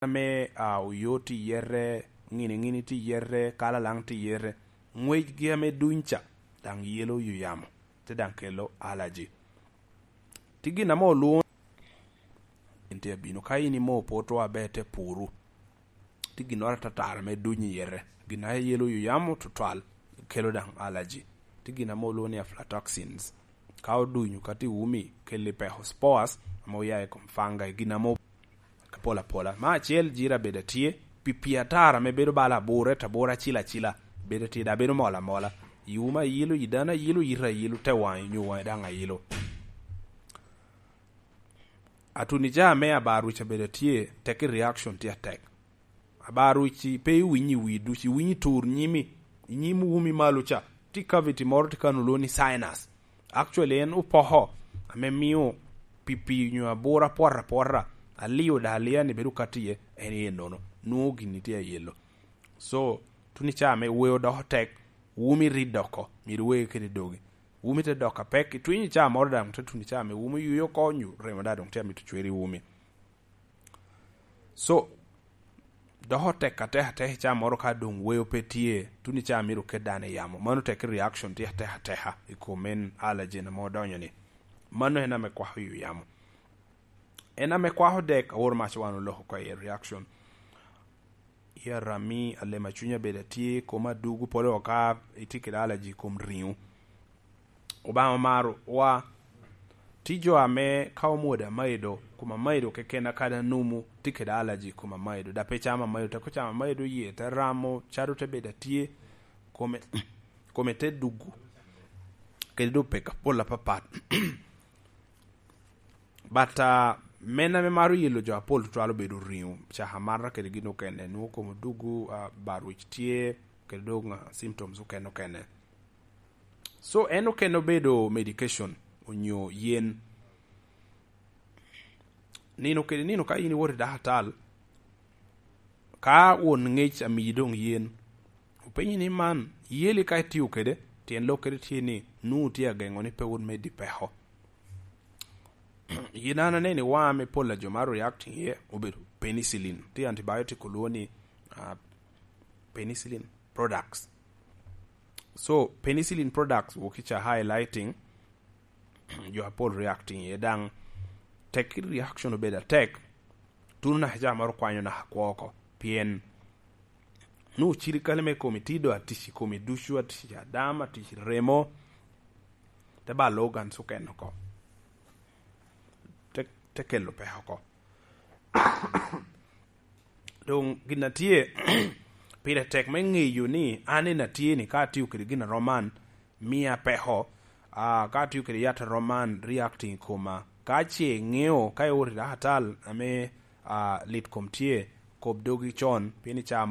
me uyoti yere ngini ti yere kala lang ti yere ngwej gi ame duncha dang yelo yuyamo te dang kelo allergy tigi na mo lu inte bino kaini mo poto abete puru tigi no tatar me dunyi yere gina yelo yuyamo total kelo dang allergy tigi na mo lu ni aflatoxins kaw dunyu kati umi kele pe spores mo yae kom fanga gina mo pola ma chiel jira bedatie pipiatara me bedo bala bore tabora chila bedo tida bedo mola yuma yilo yidana yilo yira yilo tewan nyuwa danga yilo atuni me abaru cha bedatie take reaction ti attack abaru chi pe winyi widu chi winyi tur nyimu umi malucha ti cavity morti kanuloni sinus actually en upoho amemio pipi nyuwa bora porra aliyo dalia ni bedu katiye eni nono nuogi nitia yelo so tuni chame weo do tek wumi ridoko mirwe kede dogi wumi te doka pek twini chama orda mte tuni chame wumi yuyo konyu remada dong tia mitu chweri wumi so do tek kate chama oro ka dong weo petie tuni chame miru kedane yamo manu tek reaction tia teha ikomen allergen mo donyo ni manu hena me kwa huyu yamo ena me kwa hodek or machwano loho kwa reaction ya rami ale machunya bedatie koma dugu pole waka itikida allergy kum riu obama maru wa tijo ame kawo moda maido kuma maido kekena kada numu tikida allergy kuma maido da pechama maido takochama maido ye taramo charu te bedatie kome te dugu kedo peka pola papat bata mena me maru yelo jo apol twalo bedo riu cha hamara ke gino kene no ko dugu baru tie ke donga symptoms ukeno kene so eno keno bedo medication onyo yen nino ka yini wori da hatal ka won ngech amidong yen upenyi ni man yeli ka tiu kede tien lo kede tieni nu tia gengo ni pe won medi peho yinana nene wa me pola jomaru reacting here obedo penicillin the antibiotic koloni penicillin products so penicillin products wokicha highlighting you are pol reacting here dang take reaction obeda tek tunna jamaru kwanyo na kwoko pien no chiri kalme komitido atishi komidushu atishi adama atishi remo teba logan sukeno ko tekelo pe hako dong ginatie pire tek mengiyu ni ane natie ni ka tiu kiri gina roman mia peho ka tiu kiri yata roman reacting kuma ka chie ngeo ka yori hatal ame lit komtie kob dogi chon pini cha